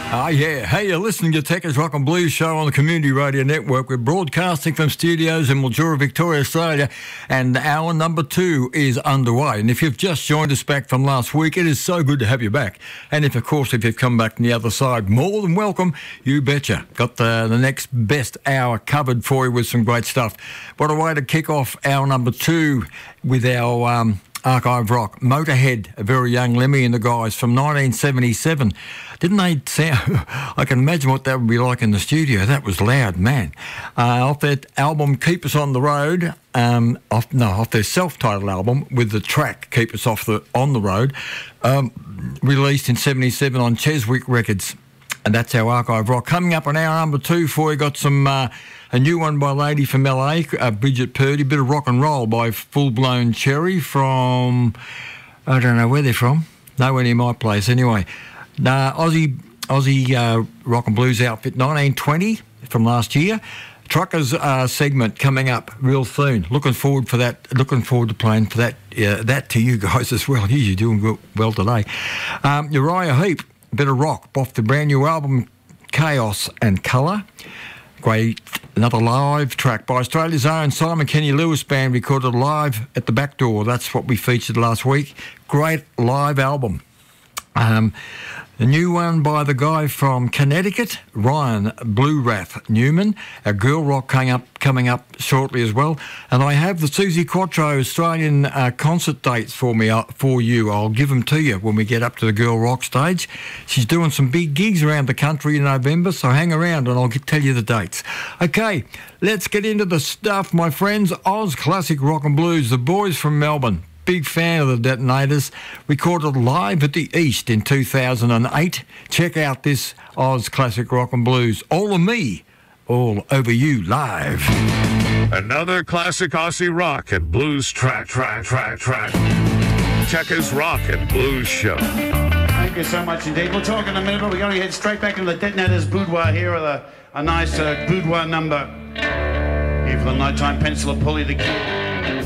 Yeah. Hey, you're listening to Techers Rock and Blues show on the Community Radio Network. We're broadcasting from studios in Mildura, Victoria, Australia, and hour number 2 is underway. And if you've just joined us back from last week, it is so good to have you back. And if you've come back from the other side, more than welcome, you betcha. Got the next best hour covered for you with some great stuff. What a way to kick off hour number 2 with our archive rock. Motorhead, a very young Lemmy and the guys from 1977. Didn't they sound... I can imagine what that would be like in the studio. That was loud, man. Off that album, Keep Us on the Road, off their self-titled album with the track Keep Us on the Road, released in 77 on Cheswick Records. And that's our archive rock. Coming up on hour number 2 for you, got some... a new one by a lady from LA, Bridget Purdy, bit of rock and roll by Full Blown Cherry from, I don't know where they're from, nowhere near my place anyway. Aussie rock and blues outfit 1920 from last year. Truckers segment coming up real soon. Looking forward to playing for that to you guys as well. You're doing well today. Uriah Heep, bit of rock off the brand new album Chaos and Colour. Great, another live track by Australia's own Simon Kenny Lewis Band, recorded live at the Back Door. That's what we featured last week. Great live album. The new one by the guy from Connecticut, Ryan Blue Wrath Newman. A girl rock coming up shortly as well. And I have the Susie Quattro Australian concert dates for you. I'll give them to you when we get up to the girl rock stage. She's doing some big gigs around the country in November, so hang around and I'll tell you the dates. Okay, let's get into the stuff, my friends. Oz Classic Rock and Blues, the boys from Melbourne. Big fan of the Detonators, recorded live at the East in 2008. Check out this Oz Classic Rock and Blues. All of me, all over you, live. Another classic Aussie rock and blues track. Checkers Rock and Blues Show. Thank you so much indeed. We'll talk in a minute, but we're going to head straight back into the Detonators boudoir here with a nice boudoir number. Here for the nighttime pencil of Polly the Kid.